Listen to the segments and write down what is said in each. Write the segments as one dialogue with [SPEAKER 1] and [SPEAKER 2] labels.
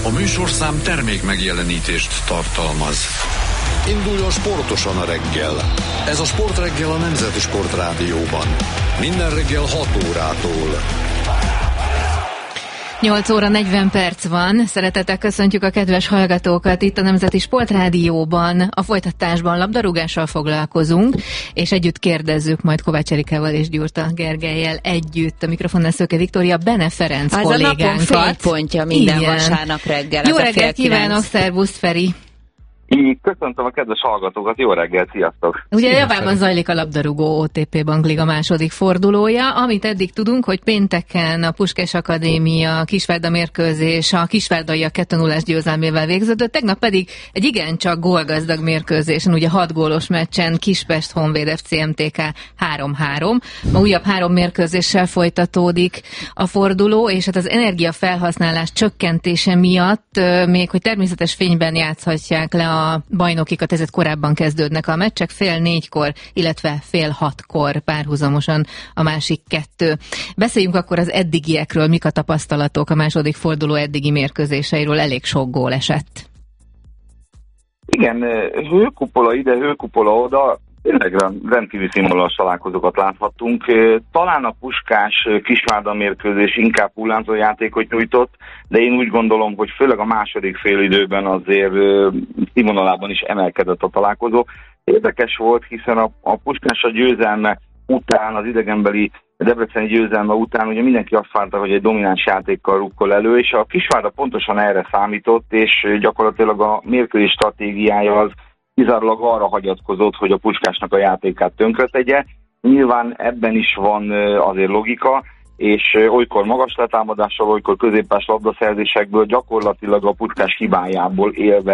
[SPEAKER 1] A műsorszám termék megjelenítést tartalmaz. Induljon sportosan a reggel. Ez a Sportreggel a Nemzeti Sportrádióban. Minden reggel 6 órától.
[SPEAKER 2] 8 óra 40 perc van. Szeretettel köszöntjük a kedves hallgatókat itt a Nemzeti Sportrádióban. A folytatásban labdarúgással foglalkozunk, és együtt kérdezzük majd Kovács Erikával és Gyurta Gergellyel együtt. A mikrofonnál Szőke Viktória, Bene Ferenc
[SPEAKER 3] az
[SPEAKER 2] kollégánkat.
[SPEAKER 3] Az a napon fénypontja minden vasárnap reggel.
[SPEAKER 2] Jó reggelt kívánok, szervusz Feri!
[SPEAKER 4] Köszöntöm a kedves hallgatókat, jó reggelt, sziasztok!
[SPEAKER 2] Ugye javában zajlik a labdarúgó OTP Bangliga második fordulója, amit eddig tudunk, hogy pénteken a Puskás Akadémia Kisvárda mérkőzés a kisvárdaiak 2-0-ás győzelmével végződött, tegnap pedig egy igencsak gólgazdag mérkőzésen, ugye 6 gólos meccsen Kispest Honvéd FC MTK 3-3. Ma újabb 3 mérkőzéssel folytatódik a forduló, és hát az energiafelhasználás csökkentése miatt még, hogy természetes fényben játszhatják le a bajnokikat, ezért korábban kezdődnek a meccsek, 5:30-kor, illetve 5:30-kor párhuzamosan a másik 2. Beszéljünk akkor az eddigiekről, mik a tapasztalatok a második forduló eddigi mérkőzéseiről, elég sok gól esett.
[SPEAKER 4] Igen, hőkupola ide, hőkupola oda, tényleg rendkívül színvonalas találkozókat láthattunk. Talán a Puskás Kisvárda mérkőzés inkább hullámzó játékot nyújtott, de én úgy gondolom, hogy főleg a második félidőben azért színvonalában is emelkedett a találkozó. Érdekes volt, hiszen a Puskás a győzelme után, az idegenbeli debreceni győzelme után ugye mindenki azt várta, hogy egy domináns játékkal rukkol elő, és a Kisvárda pontosan erre számított, és gyakorlatilag a mérkőzés stratégiája az kizárólag arra hagyatkozott, hogy a Puskásnak a játékát tönkretegye. Nyilván ebben is van azért logika, és olykor magas letámadással, olykor középpás labdaszerzésekből gyakorlatilag a Puskás hibáiból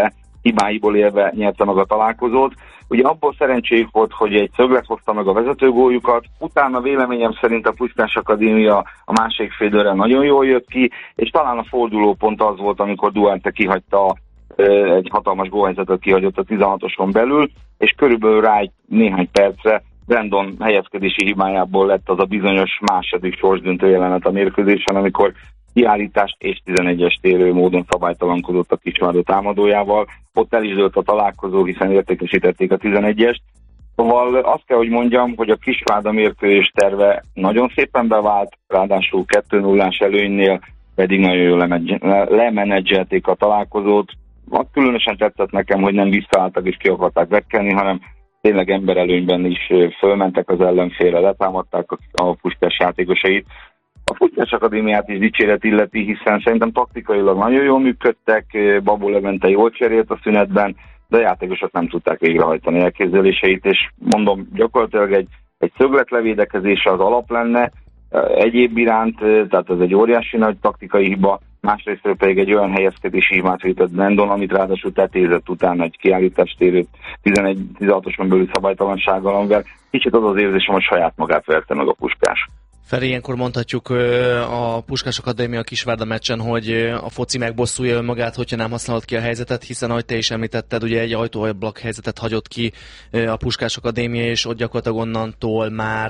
[SPEAKER 4] élve nyerte meg a találkozót. Ugye abból szerencséjük volt, hogy egy szöglet hozta meg a vezetőgóljukat, utána véleményem szerint a Puskás Akadémia a másik félidőre nagyon jól jött ki, és talán a fordulópont az volt, amikor Duarte kihagyta egy hatalmas gólhelyzetet kihagyott a 16-oson belül, és körülbelül rá egy néhány percre Brandon helyezkedési hibájából lett az a bizonyos második sorsdöntő jelenet a mérkőzésen, amikor kiállítást és 11-es térő módon szabálytalankodott a Kisvárda támadójával. Ott el is dőlt a találkozó, hiszen értékesítették a 11-est. Szóval azt kell, hogy mondjam, hogy a Kisvárda mérkőzés terve nagyon szépen bevált, ráadásul 2-0-ás előnynél pedig nagyon jól lemenedzselték a találkozót. Azt különösen tetszett nekem, hogy nem visszaálltak és ki akarták vetkenni, hanem tényleg emberelőnyben is fölmentek az ellenfélre, letámadták a Puskás játékosait. A Puskás Akadémiát is dicséret illeti, hiszen szerintem taktikailag nagyon jól működtek, Babó Levente jól cserélt a szünetben, de a játékosok nem tudták végrehajtani elképzeléseit, és mondom, gyakorlatilag egy szögletlevédekezése az alap lenne, egyéb iránt, tehát ez egy óriási nagy taktikai hiba, másrésztről pedig egy olyan helyezkedési hibát vétett Brandon, amit ráadásul tetézett utána egy kiállítástérő 16-oson belül szabálytalansággal, amivel kicsit az az érzésem, hogy saját magát verte meg a Puskás.
[SPEAKER 5] Feri, ilyenkor mondhatjuk a Puskás Akadémia Kisvárda meccsen, hogy a foci megbosszulja önmagát, hogyha nem használod ki a helyzetet, hiszen ahogy te is említetted, ugye egy ajtóablak helyzetet hagyott ki a Puskás Akadémia, és ott gyakorlatilag onnantól már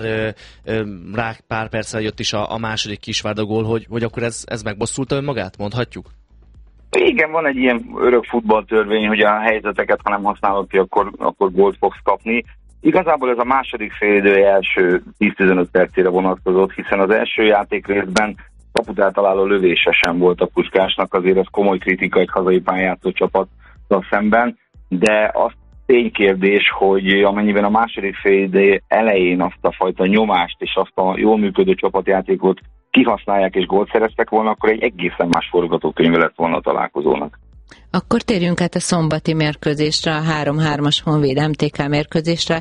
[SPEAKER 5] rá pár perccel jött is a második Kisvárda gól, hogy akkor ez megbosszulta önmagát, mondhatjuk?
[SPEAKER 4] Igen, van egy ilyen örök futballtörvény, hogy a helyzeteket, ha nem használod ki, akkor gólt fogsz kapni. Igazából ez a második félidő első 10-15 percére vonatkozott, hiszen az első játékrészben kaput eltaláló lövése sem volt a Puskásnak, azért ez komoly kritika egy hazai pályázó csapattal szemben, de az ténykérdés, hogy amennyiben a második félidő elején azt a fajta nyomást és azt a jól működő csapatjátékot kihasználják és gólt szereztek volna, akkor egy egészen más forgatókönyve lett volna a találkozónak.
[SPEAKER 3] Akkor térjünk át a szombati mérkőzésre, a 3-3-as Honvéd MTK mérkőzésre.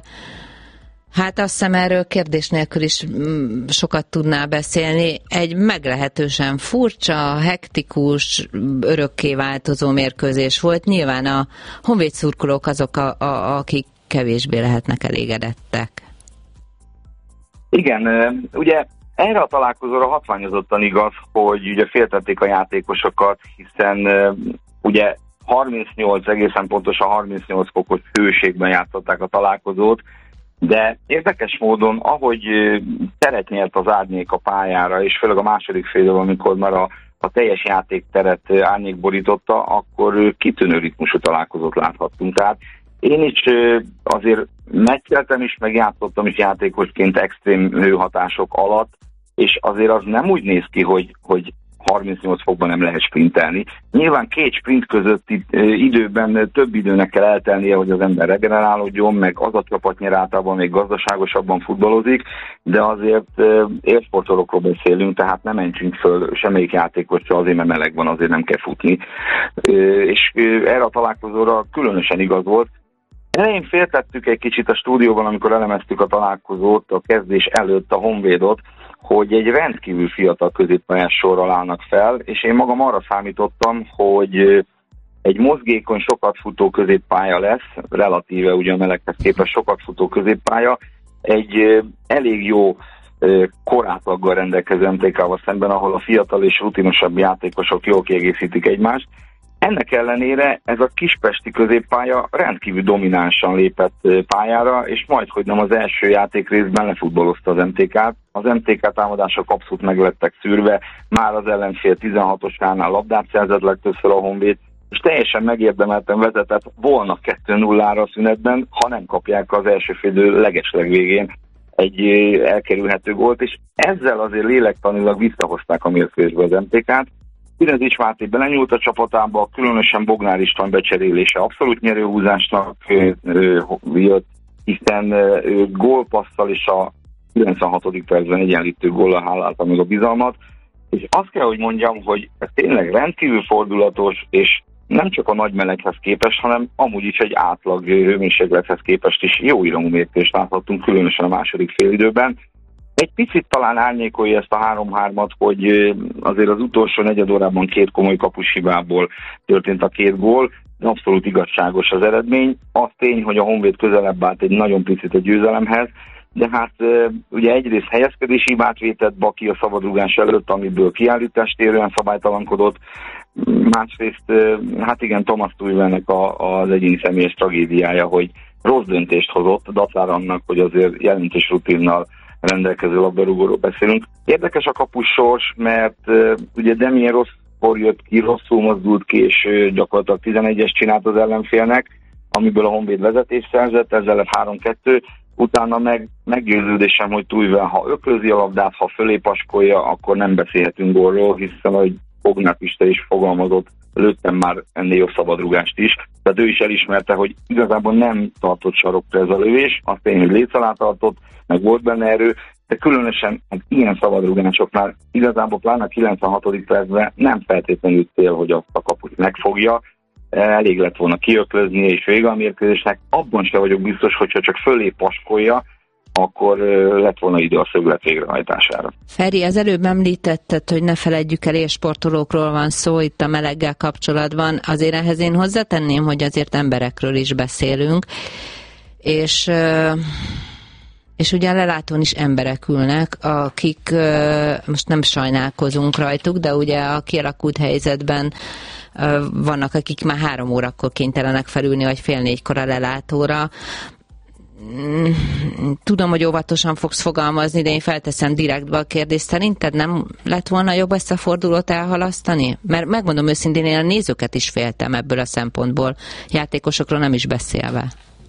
[SPEAKER 3] Hát azt hiszem, erről kérdés nélkül is sokat tudná beszélni. Egy meglehetősen furcsa, hektikus, örökké változó mérkőzés volt. Nyilván a Honvéd szurkolók azok, akik kevésbé lehetnek elégedettek. Igen,
[SPEAKER 4] ugye erre a találkozóra hatványozottan igaz, hogy ugye féltették a játékosokat, hiszen ugye 38, egészen pontosan 38 fokos hőségben játszották a találkozót, de érdekes módon, ahogy teret nyert az árnyék a pályára, és főleg a második félidőben, amikor már a a teljes játékteret árnyékborította, akkor kitűnő ritmusú találkozót láthattunk. Tehát én is azért meccseltem is, meg játszottam is játékosként extrém hőhatások alatt, és azért az nem úgy néz ki, hogy 38 fokban nem lehet sprintelni. Nyilván két sprint közötti időben több időnek kell eltelnie, hogy az ember regenerálódjon, meg az a csapat nyer általában még gazdaságosabban futballozik, de azért élsportolókról beszélünk, tehát nem mentsünk föl semmelyik játékosra azért, mert meleg van, azért nem kell futni. És erre a találkozóra különösen igaz volt. Elején féltettük egy kicsit a stúdióban, amikor elemeztük a találkozót, a kezdés előtt a Honvédot, hogy egy rendkívül fiatal középpályás sorral állnak fel, és én magam arra számítottam, hogy egy mozgékony, sokat futó középpálya lesz, relatíve ugye a meleghez képest sokat futó középpálya, egy elég jó korátaggal rendelkező MTK-val szemben, ahol a fiatal és rutinosabb játékosok jól kiegészítik egymást. Ennek ellenére ez a kispesti középpálya rendkívül dominánsan lépett pályára, és majdhogy nem az első játékrészben lefutballozta az MTK-t. Az MTK támadások abszolút meg lettek szűrve, már az ellenfél 16-osánál labdát szerzett legtöbbször a Honvéd, és teljesen megérdemelten vezetett volna 2-0-ra a szünetben, ha nem kapják az első félidő legesleg végén egy elkerülhető gólt, és ezzel azért lélektanilag visszahozták a mérkőzésbe az MTK-t. Ürezics Máté belenyúlt a csapatába, különösen Bognár István becserélése abszolút nyerőhúzásnak jött, hiszen gólpasszal és a 96. percben egyenlítő góllal hálálta meg a bizalmat, és azt kell, hogy mondjam, hogy ez tényleg rendkívül fordulatos, és nem csak a nagy meleghez képest, hanem amúgy is egy átlag hőmérséklethez képest is jó iramú mérkőzést láthattunk, különösen a második félidőben. Egy picit talán árnyékolja ezt a 3-3-at, hogy azért az utolsó negyed órában két komoly kapushibából történt a két gól, de abszolút igazságos az eredmény. Az tény, hogy a Honvéd közelebb állt egy nagyon picit a győzelemhez, de hát ugye egyrészt helyezkedési hibát vétett Baki a szabadrugás előtt, amiből kiállítást érően szabálytalankodott, másrészt hát igen, Thomas Tuivelnek az egyéni személyes tragédiája, hogy rossz döntést hozott, dacára annak, hogy azért jelentős rutinnal rendelkező labdarúgóról beszélünk. Érdekes a kapus sors, mert ugye Demien rosszkor jött ki, rosszul mozdult ki, és gyakorlatilag 11-es csinált az ellenfélnek, amiből a Honvéd vezetést szerzett, ezzel lett 3-2, utána meggyőződésem, hogy Tuivel, ha öklözi a labdát, ha fölé paskolja, akkor nem beszélhetünk gólról, hiszen ahogy Bognár Pista is fogalmazott, lőttem már ennél jobb szabadrugást is. Tehát ő is elismerte, hogy igazából nem tartott sarokra ez a lövés, azt tény, hogy léc alá tartott, meg volt benne erő, de különösen ilyen szabadrugásoknál igazából pláne a 96. percben nem feltétlenül cél, hogy azt a kaput megfogja, elég lett volna kiöklöznie és vége a mérkőzésnek. Abban sem vagyok biztos, hogyha csak fölé paskolja, akkor lett volna idő a szöglet végrehajtására.
[SPEAKER 3] Feri, az előbb említetted, hogy ne feledjük el, élsportolókról van szó itt a meleggel kapcsolatban. Azért ehhez én hozzátenném, hogy azért emberekről is beszélünk, és ugye a lelátón is emberek ülnek, akik most nem sajnálkozunk rajtuk, de ugye a kialakult helyzetben vannak, akik már 3 órakor kénytelenek felülni, vagy fél 4-kor a lelátóra. Tudom, hogy óvatosan fogsz fogalmazni, de én felteszem direktbe a kérdést. Szerinted nem lett volna jobb ezt a fordulót elhalasztani? Mert megmondom őszintén, én a nézőket is féltem ebből a szempontból, játékosokról nem is beszélve.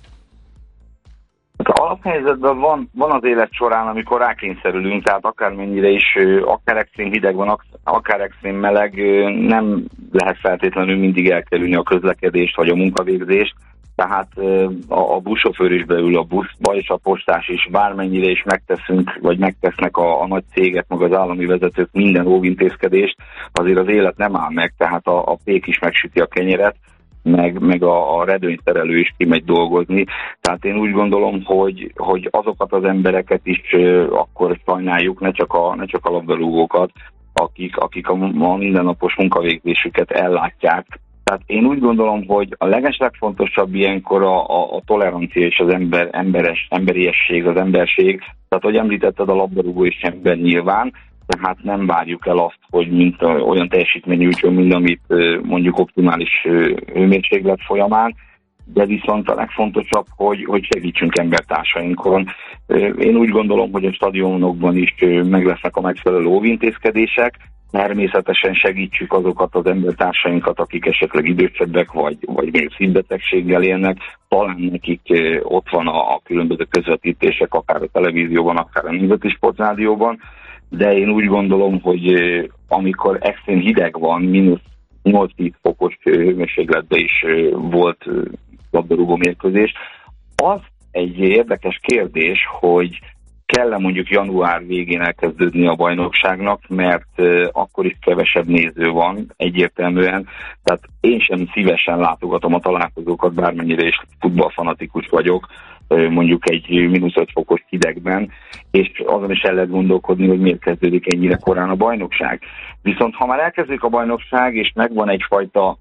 [SPEAKER 4] Hát alaphelyzetben van az élet során, amikor rákényszerülünk, tehát akármennyire is, akár extrém hideg van, akár extrém meleg, nem lehet feltétlenül mindig elkerülni a közlekedést vagy a munkavégzést, tehát a buszsofőr is beül a buszba, és a postás is, bármennyire is megteszünk, vagy megtesznek a nagy cégek, meg az állami vezetők minden óvintézkedést, azért az élet nem áll meg, tehát a pék is megsüti a kenyeret, meg a redőnyszerelő is kimegy dolgozni. Tehát én úgy gondolom, hogy azokat az embereket is akkor sajnáljuk, ne csak a labdarúgókat, akik a mindennapos munkavégzésüket ellátják. Tehát én úgy gondolom, hogy a legeslegfontosabb ilyenkor a tolerancia és az emberiesség, az emberség. Tehát, hogy említetted, a labdarúgó is ember nyilván, tehát nem várjuk el azt, hogy olyan teljesítmény nyújtson, mint amit mondjuk optimális hőmérséklet folyamán, de viszont a legfontosabb, hogy segítsünk embertársainkon. Én úgy gondolom, hogy a stadionokban is meg lesznek a megfelelő óvintézkedések, természetesen segítsük azokat az embertársainkat, akik esetleg idősebbek, vagy még szívbetegséggel élnek, talán nekik ott van a különböző közvetítések, akár a televízióban, akár a Nemzeti Sportrádióban, de én úgy gondolom, hogy amikor extrém hideg van, -8-10 fokos hőmérsékletben is volt labdarúgó mérkőzés, az egy érdekes kérdés, hogy kell-e mondjuk január végén elkezdődni a bajnokságnak, mert akkor is kevesebb néző van egyértelműen. Tehát én sem szívesen látogatom a találkozókat, bármennyire is futballfanatikus vagyok, mondjuk egy -5 fokos hidegben, és azon is el lehet gondolkodni, hogy miért kezdődik ennyire korán a bajnokság. Viszont ha már elkezdődik a bajnokság, és megvan egyfajta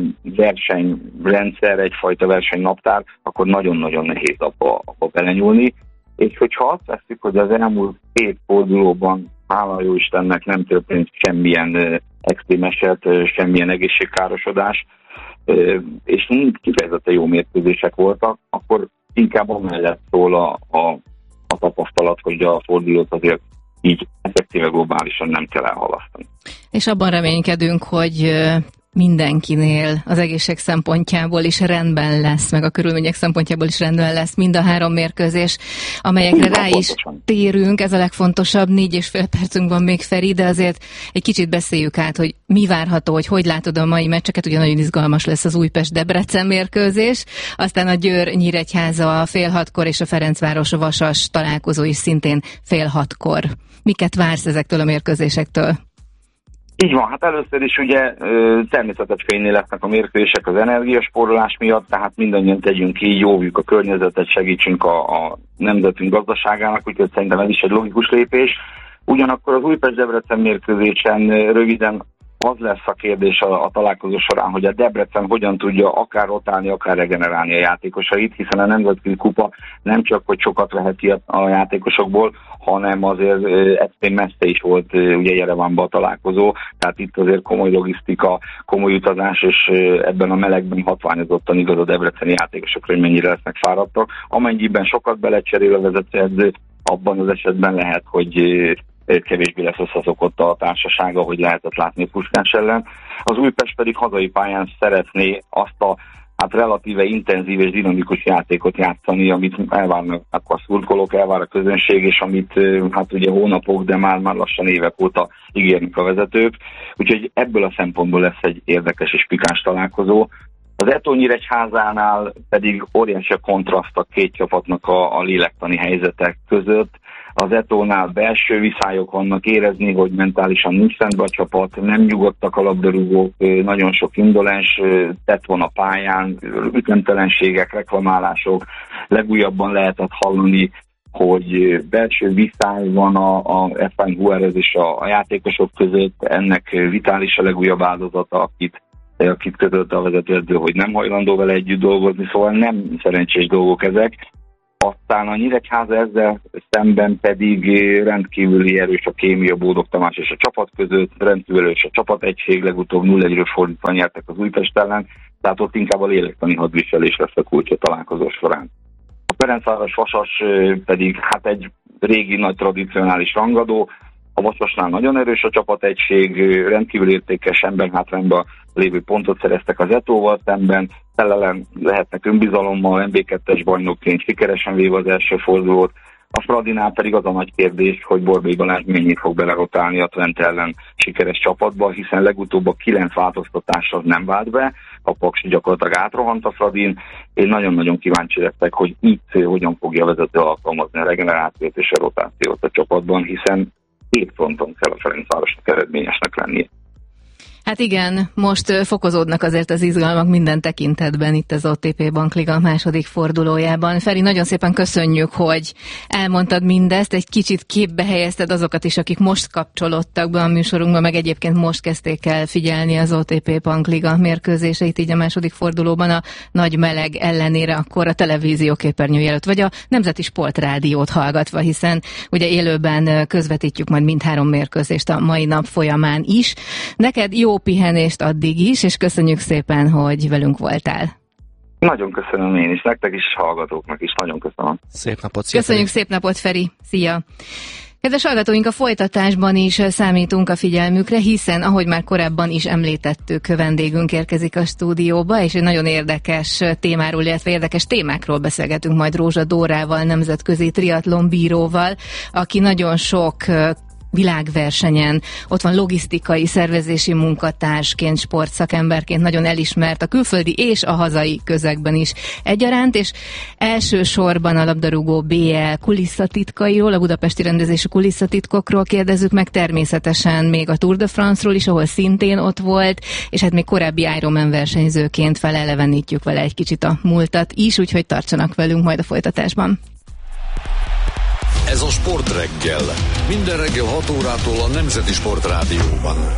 [SPEAKER 4] versenyrendszer, egyfajta versenynaptár, akkor nagyon-nagyon nehéz abba belenyúlni. És hogyha azt veszik, hogy az elmúlt 2 fordulóban, hála jó Istennek nem történt semmilyen extrém eset, semmilyen egészségkárosodás, és kifejezetten jó mérkőzések voltak, akkor inkább amellett szól a tapasztalat, hogy a fordulót azért így effektíve globálisan nem kell elhalasztani.
[SPEAKER 2] És abban reménykedünk, hogy mindenkinél az egészség szempontjából is rendben lesz, meg a körülmények szempontjából is rendben lesz mind a 3 mérkőzés, amelyekre rá is térünk. Ez a legfontosabb, 4,5 percünk van még, Feri, de azért egy kicsit beszéljük át, hogy mi várható, hogy látod a mai meccseket. Ugye nagyon izgalmas lesz az Újpest-Debrecen mérkőzés, aztán a Győr-Nyíregyháza fél 6-kor és a Ferencváros-Vasas találkozó is szintén fél 6-kor. Miket vársz ezektől a mérkőzésektől?
[SPEAKER 4] Így van, hát először is ugye természetes fénynél lesznek a mérkőzések az energiaspórolás miatt, tehát mindannyian tegyünk ki, jóvjuk a környezetet, segítsünk a nemzetünk gazdaságának, úgyhogy szerintem ez is egy logikus lépés. Ugyanakkor az Újpest-Debrecen mérkőzésen röviden az lesz a kérdés a találkozó során, hogy a Debrecen hogyan tudja akár rotálni, akár regenerálni a játékosait, hiszen a nemzetközi kupa nem csak, hogy sokat vehet ki a játékosokból, hanem azért extrém messze is volt ugye Jerevánban a találkozó, tehát itt azért komoly logisztika, komoly utazás, és ebben a melegben hatványozottan igaz a debreceni játékosokra, hogy mennyire lesznek fáradtak. Amennyiben sokat belecserél a vezetőedző, abban az esetben lehet, hogy kevésbé lesz összeszokott a társasága, hogy lehetett látni a Puskás ellen. Az Újpest pedig hazai pályán szeretné azt a relatíve intenzív és dinamikus játékot játszani, amit elvárnak a szurkolók, elvár a közönség, és amit ugye hónapok, de már lassan évek óta ígérnek a vezetők. Úgyhogy ebből a szempontból lesz egy érdekes és pikáns találkozó. Az Eto Nyíregyházánál pedig óriási a kontraszt a 2 csapatnak a lélektani helyzetek között. Az Etónál belső viszályok vannak, érezni, hogy mentálisan nincs rendben a csapat, nem nyugodtak a labdarúgók, nagyon sok indolens tett van a pályán, ütemtelenségek, reklamálások. Legújabban lehetett hallani, hogy belső viszály van a Efrain Juárez és a játékosok között, ennek Vitális a legújabb áldozata, akit közölte a vezetőedző, hogy nem hajlandó vele együtt dolgozni, szóval nem szerencsés dolgok ezek. Aztán a Nyíregyháza ezzel szemben pedig rendkívüli erős a kémia Bódog Tamás és a csapat között, rendkívül erős a csapategység, legutóbb 0-1-ről fordítva nyertek az Újpest ellen, tehát ott inkább a lélektani hadviselés lesz a kulcs a találkozó során. A Ferencváros-Vasas pedig egy régi nagy tradicionális rangadó, a Vasasnál nagyon erős a csapategység, rendkívül értékes emberhátrányban lévő pontot szereztek az Etóval szemben, felelen lehetnek önbizalommal, MB2-es bajnokként sikeresen véve az első fordulót. A Fradinál pedig az a nagy kérdés, hogy Borbély Balázs mennyit fog belerotálni a Twente ellen sikeres csapatba, hiszen legutóbb a 9 változtatás az nem vált be, a Paks gyakorlatilag átrohant a Fradin. Én nagyon-nagyon kíváncsi leszek, hogy itt hogyan fogja a vezető alkalmazni a regenerációt és a rotációt a csapatban, hiszen 2 fronton kell a Ferencvárosnak eredményesnek lennie.
[SPEAKER 2] Hát igen, most fokozódnak azért az izgalmak minden tekintetben itt az OTP Bankliga második fordulójában. Feri, nagyon szépen köszönjük, hogy elmondtad mindezt, egy kicsit képbe helyezted azokat is, akik most kapcsolódtak be a műsorunkba, meg egyébként most kezdték el figyelni az OTP Bankliga mérkőzéseit, így a második fordulóban a nagy meleg ellenére akkor a televízió képernyője előtt, vagy a Nemzeti Sportrádiót hallgatva, hiszen ugye élőben közvetítjük majd mindhárom mérkőzést a mai nap folyamán is. Neked jó pihenést addig is, és köszönjük szépen, hogy velünk voltál.
[SPEAKER 4] Nagyon köszönöm én is, nektek is, hallgatóknak is, nagyon köszönöm.
[SPEAKER 5] Szép napot, szia.
[SPEAKER 2] Köszönjük, Feri. Szép napot, Feri. Szia. Kedves hallgatóink, a folytatásban is számítunk a figyelmükre, hiszen, ahogy már korábban is említettük, vendégünk érkezik a stúdióba, és egy nagyon érdekes témáról, illetve érdekes témákról beszélgetünk majd Rózsa Dórával, nemzetközi triatlonbíróval, aki nagyon sok világversenyen, ott van logisztikai, szervezési munkatársként, sportszakemberként nagyon elismert a külföldi és a hazai közegben is egyaránt, és elsősorban a labdarúgó BL kulisszatitkairól, a budapesti rendezésű kulisszatitkokról kérdezzük meg, természetesen még a Tour de France-ról is, ahol szintén ott volt, és hát még korábbi Ironman versenyzőként felelevenítjük vele egy kicsit a múltat is, úgyhogy tartsanak velünk majd a folytatásban.
[SPEAKER 1] Ez a Sportreggel. Minden reggel 6 órától a Nemzeti Sportrádióban.